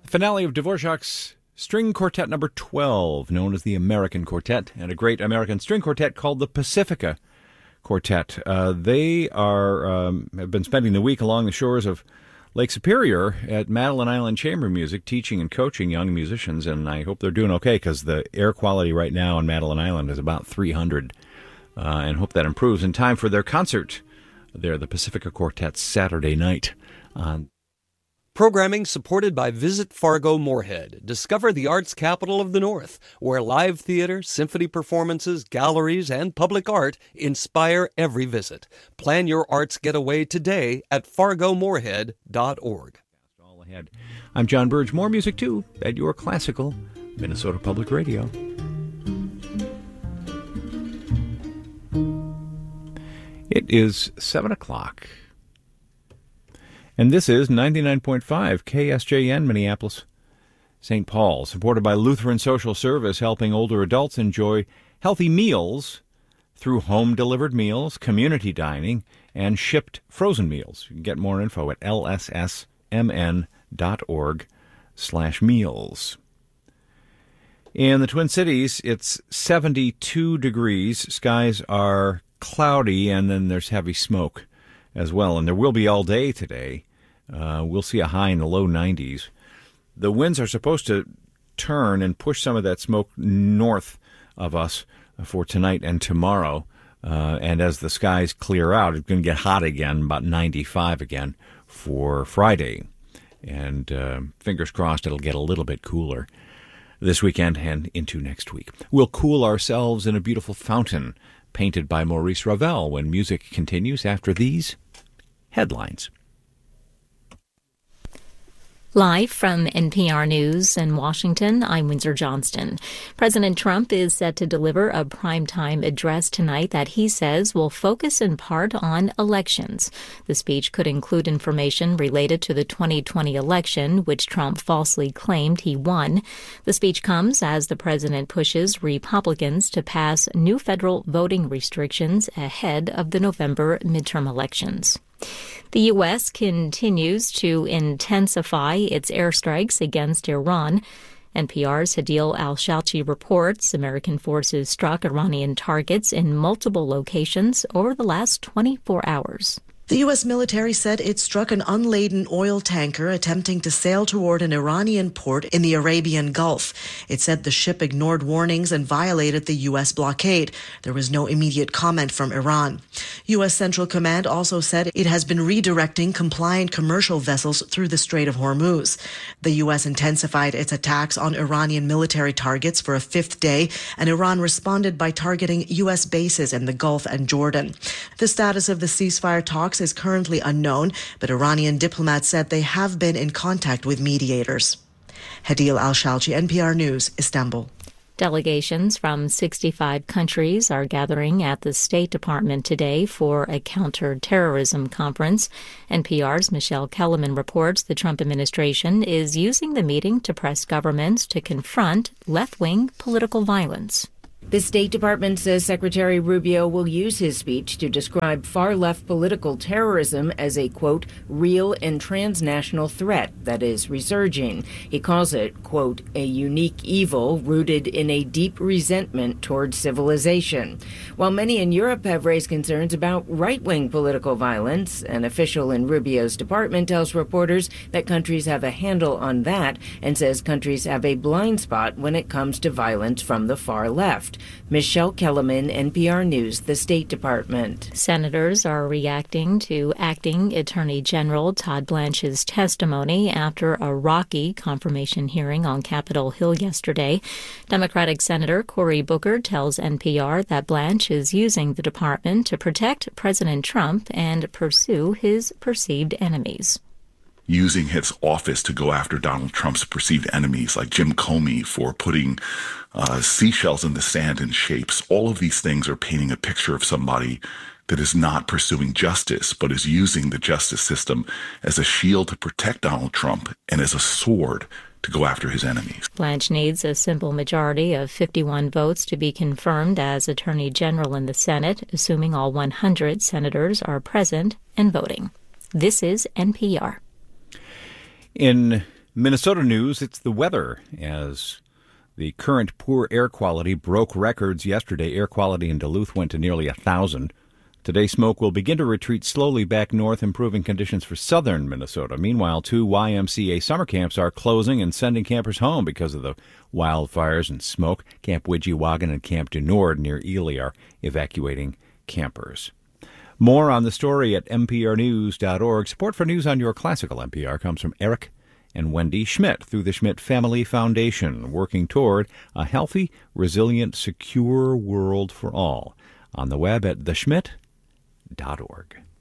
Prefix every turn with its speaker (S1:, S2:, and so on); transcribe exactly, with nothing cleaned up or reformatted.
S1: Finale of Dvorak's String Quartet number twelve, known as the American Quartet, and a great American string quartet called the Pacifica Quartet. Uh, they are um, have been spending the week along the shores of Lake Superior at Madeline Island Chamber Music, teaching and coaching young musicians, and I hope they're doing okay because the air quality right now on Madeline Island is about three hundred, uh, and hope that improves in time for their concert there, the Pacifica Quartet, Saturday night. Uh,
S2: Programming supported by Visit Fargo Moorhead. Discover the arts capital of the North, where live theater, symphony performances, galleries, and public art inspire every visit. Plan your arts getaway today at fargo moorhead dot org.
S1: All ahead. I'm John Burge. More music, too, at your classical Minnesota Public Radio. It is seven o'clock. And this is ninety-nine point five K S J N, Minneapolis, Saint Paul, supported by Lutheran Social Service, helping older adults enjoy healthy meals through home-delivered meals, community dining, and shipped frozen meals. You can get more info at l s s m n dot org slash meals. In the Twin Cities, it's seventy-two degrees. Skies are cloudy, and then there's heavy smoke as well, and there will be all day today. Uh, we'll see a high in the low nineties. The winds are supposed to turn and push some of that smoke north of us for tonight and tomorrow. Uh, and as the skies clear out, it's going to get hot again, about ninety-five again for Friday. And uh, fingers crossed it'll get a little bit cooler this weekend and into next week. We'll cool ourselves in a beautiful fountain painted by Maurice Ravel when music continues after these headlines.
S3: Live from N P R News in Washington, I'm Windsor Johnston. President Trump is set to deliver a primetime address tonight that he says will focus in part on elections. The speech could include information related to the twenty twenty election, which Trump falsely claimed he won. The speech comes as the president pushes Republicans to pass new federal voting restrictions ahead of the November midterm elections. The U S continues to intensify its airstrikes against Iran. N P R's Hadil Al-Shalchi reports American forces struck Iranian targets in multiple locations over the last twenty-four hours.
S4: The U S military said it struck an unladen oil tanker attempting to sail toward an Iranian port in the Arabian Gulf. It said the ship ignored warnings and violated the U S blockade. There was no immediate comment from Iran. U S Central Command also said it has been redirecting compliant commercial vessels through the Strait of Hormuz. The U S intensified its attacks on Iranian military targets for a fifth day, and Iran responded by targeting U S bases in the Gulf and Jordan. The status of the ceasefire talks is currently unknown, but Iranian diplomats said they have been in contact with mediators. Hadil Al-Shalchi, N P R News, Istanbul.
S3: Delegations from sixty-five countries are gathering at the State Department today for a counterterrorism conference. N P R's Michelle Kellerman reports the Trump administration is using the meeting to press governments to confront left-wing political violence.
S5: The State Department says Secretary Rubio will use his speech to describe far-left political terrorism as a, quote, real and transnational threat that is resurging. He calls it, quote, a unique evil rooted in a deep resentment toward civilization. While many in Europe have raised concerns about right-wing political violence, an official in Rubio's department tells reporters that countries have a handle on that and says countries have a blind spot when it comes to violence from the far left. Michelle Kellerman, N P R News, the State Department.
S3: Senators are reacting to Acting Attorney General Todd Blanche's testimony after a rocky confirmation hearing on Capitol Hill yesterday. Democratic Senator Cory Booker tells N P R that Blanche is using the department to protect President Trump and pursue his perceived enemies.
S6: Using his office to go after Donald Trump's perceived enemies like Jim Comey for putting uh, seashells in the sand in shapes. All of these things are painting a picture of somebody that is not pursuing justice, but is using the justice system as a shield to protect Donald Trump and as a sword to go after his enemies.
S3: Blanche needs a simple majority of fifty-one votes to be confirmed as Attorney General in the Senate, assuming all one hundred senators are present and voting. This is N P R.
S1: In Minnesota news, it's the weather, as the current poor air quality broke records yesterday. Air quality in Duluth went to nearly one thousand. Today, smoke will begin to retreat slowly back north, improving conditions for southern Minnesota. Meanwhile, two Y M C A summer camps are closing and sending campers home because of the wildfires and smoke. Camp Widgiewagon and Camp du Nord near Ely are evacuating campers. More on the story at n p r news dot org. Support for News on Your Classical N P R comes from Eric and Wendy Schmidt through the Schmidt Family Foundation, working toward a healthy, resilient, secure world for all. On the web at the schmidt dot org.